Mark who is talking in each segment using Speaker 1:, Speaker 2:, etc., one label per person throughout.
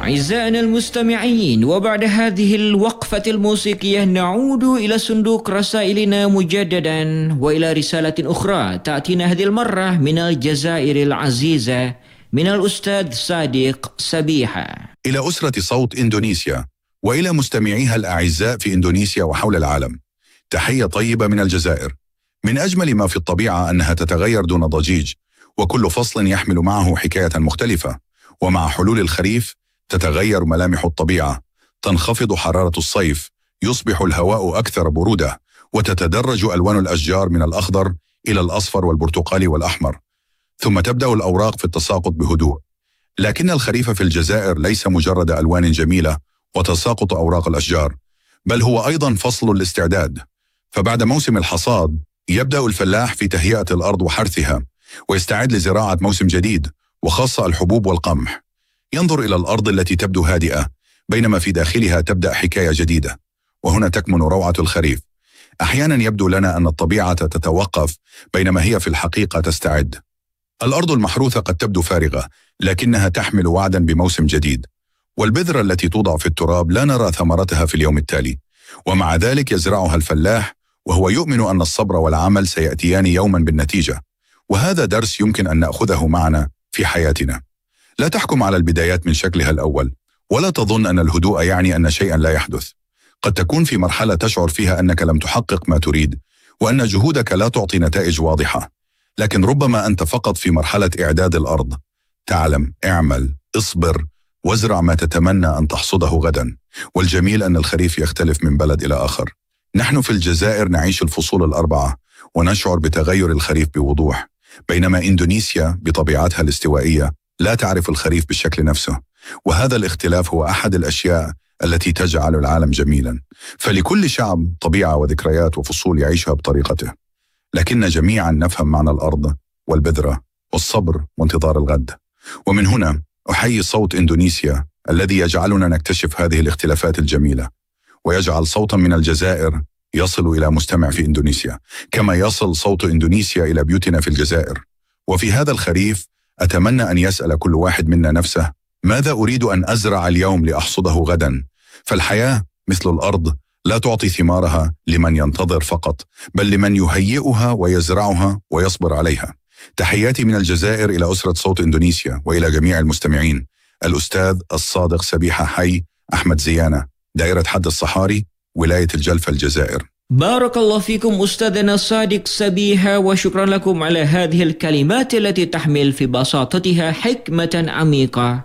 Speaker 1: أعزائنا المستمعين، وبعد هذه الوقفة الموسيقية نعود إلى صندوق رسائلنا مجددا وإلى رسالة أخرى تأتينا هذه المرة من الجزائر العزيزة من الأستاذ صادق سبيحة.
Speaker 2: إلى أسرة صوت إندونيسيا وإلى مستمعيها الأعزاء في إندونيسيا وحول العالم، تحية طيبة من الجزائر. من أجمل ما في الطبيعة أنها تتغير دون ضجيج، وكل فصل يحمل معه حكاية مختلفة. ومع حلول الخريف تتغير ملامح الطبيعة، تنخفض حرارة الصيف، يصبح الهواء أكثر برودة، وتتدرج ألوان الأشجار من الأخضر إلى الأصفر والبرتقالي والأحمر، ثم تبدأ الأوراق في التساقط بهدوء. لكن الخريف في الجزائر ليس مجرد ألوان جميلة وتساقط أوراق الأشجار، بل هو أيضا فصل الاستعداد. فبعد موسم الحصاد يبدأ الفلاح في تهيئة الأرض وحرثها، ويستعد لزراعة موسم جديد، وخاصة الحبوب والقمح. ينظر إلى الأرض التي تبدو هادئة، بينما في داخلها تبدأ حكاية جديدة، وهنا تكمن روعة الخريف. أحيانا يبدو لنا أن الطبيعة تتوقف، بينما هي في الحقيقة تستعد. الأرض المحروثة قد تبدو فارغة، لكنها تحمل وعدا بموسم جديد. والبذرة التي توضع في التراب لا نرى ثمرتها في اليوم التالي، ومع ذلك يزرعها الفلاح وهو يؤمن أن الصبر والعمل سيأتيان يوما بالنتيجة. وهذا درس يمكن أن نأخذه معنا في حياتنا. لا تحكم على البدايات من شكلها الأول، ولا تظن أن الهدوء يعني أن شيئا لا يحدث. قد تكون في مرحلة تشعر فيها أنك لم تحقق ما تريد، وأن جهودك لا تعطي نتائج واضحة، لكن ربما أنت فقط في مرحلة إعداد الأرض. تعلم، اعمل، اصبر، وازرع ما تتمنى أن تحصده غدا. والجميل أن الخريف يختلف من بلد إلى آخر. نحن في الجزائر نعيش الفصول الأربعة ونشعر بتغير الخريف بوضوح، بينما إندونيسيا بطبيعتها الاستوائية لا تعرف الخريف بالشكل نفسه. وهذا الاختلاف هو أحد الأشياء التي تجعل العالم جميلا. فلكل شعب طبيعة وذكريات وفصول يعيشها بطريقته، لكن جميعا نفهم معنى الأرض والبذرة والصبر وانتظار الغد. ومن هنا أحيي صوت إندونيسيا الذي يجعلنا نكتشف هذه الاختلافات الجميلة، ويجعل صوتا من الجزائر يصل إلى مستمع في إندونيسيا، كما يصل صوت إندونيسيا إلى بيوتنا في الجزائر. وفي هذا الخريف أتمنى أن يسأل كل واحد منا نفسه: ماذا أريد أن أزرع اليوم لأحصده غدا؟ فالحياة مثل الأرض لا تعطي ثمارها لمن ينتظر فقط، بل لمن يهيئها ويزرعها ويصبر عليها. تحياتي من الجزائر إلى أسرة صوت إندونيسيا وإلى جميع المستمعين. الأستاذ الصادق سبيحة، حي أحمد زيانة، دائرة حد الصحاري، ولاية الجلفة، الجزائر.
Speaker 1: بارك الله فيكم أستاذنا صادق سبيحة، وشكرا لكم على هذه الكلمات التي تحمل في بساطتها حكمة عميقة.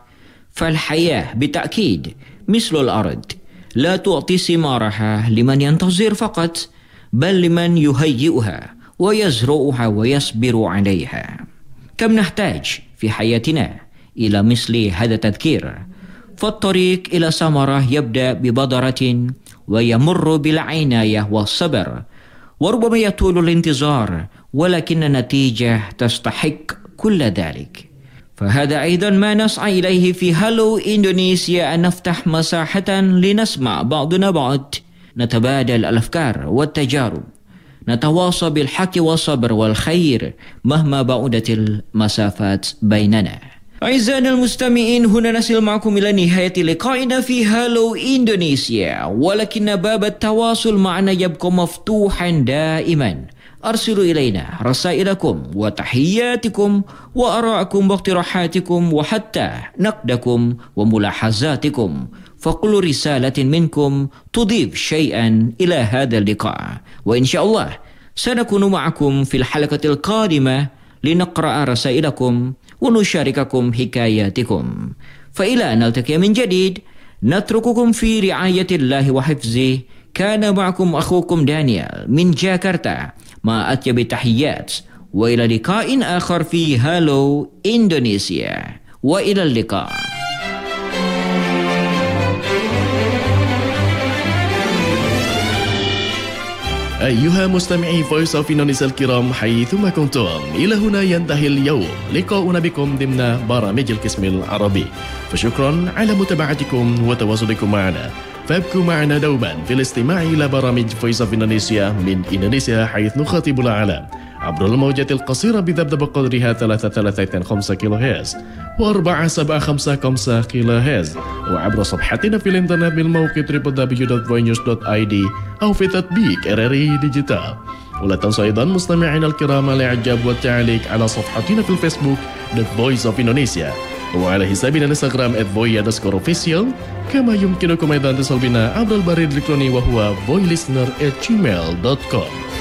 Speaker 1: فالحياة بالتأكيد مثل الأرض، لا تعطي ثمارها لمن ينتظر فقط، بل لمن يهيئها ويزرعها ويصبر عليها. كم نحتاج في حياتنا إلى مثل هذا التذكير. فالطريق إلى ثمرة يبدأ ببذرة، ويمر بالعناية والصبر، وربما يطول الانتظار، ولكن النتيجة تستحق كل ذلك. فهذا أيضا ما نسعى إليه في هالو إندونيسيا، أن نفتح مساحة لنسمع بعضنا بعض، نتبادل الأفكار والتجارب، نتواصى بالحق والصبر والخير مهما بعدت المسافات بيننا. أعزائنا المستمعين، هنا نصل معكم إلى نهاية لقائنا في هالو إندونيسيا، ولكن باب التواصل معنا يبقى مفتوحا دائما. أرسلوا إلينا رسائلكم وتحياتكم وآراءكم واقتراحاتكم وحتى نقدكم وملاحظاتكم، فكل رسالة منكم تضيف شيئا إلى هذا اللقاء. وإن شاء الله سنكون معكم في الحلقة القادمة لنقرأ رسائلكم ونشارككم حكاياتكم. فإلى أن نلتقي من جديد، نترككم في رعاية الله وحفظه. كان معكم أخوكم دانيال من جاكرتا مع أطيب التحيات، وإلى لقاء آخر في هالو إندونيسيا، وإلى اللقاء.
Speaker 3: أيها مستمعي فويس أوف إندونيسيا الكرام حيثما كنتم، إلى هنا ينتهي اليوم لقاؤنا بكم ضمن برامج القسم العربي. فشكرا على متابعتكم وتواصلكم معنا، فابقوا معنا دوما في الاستماع إلى برامج فويس أوف إندونيسيا من إندونيسيا، حيث نخاطب العالم عبر الموجات القصيرة بذبذب قدرها 3.325 كيلو هرتز و4.755 كيلو هرتز، وعبر صفحتنا في الإنترنت بالموقع www.voinews.id أو في تطبيق RRI ديجيتال. ولا تنسوا أيضا مستمعينا الكرام الإعجاب والتعليق على صفحتنا في الفيسبوك The Voice of Indonesia وعلى حسابنا الانستغرام @voy_official. كما يمكنكم أيضا اتصال بنا عبر البريد الإلكتروني وهو voilistener@gmail.com.